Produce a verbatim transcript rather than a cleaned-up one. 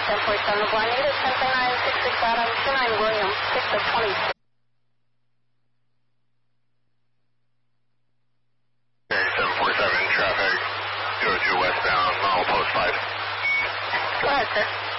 ten forty-seven, blind negative, ten nine six six Adam, two nine William, six of twenty-six. seven forty-seven, traffic, zero two westbound, mile post five. Go ahead, sir.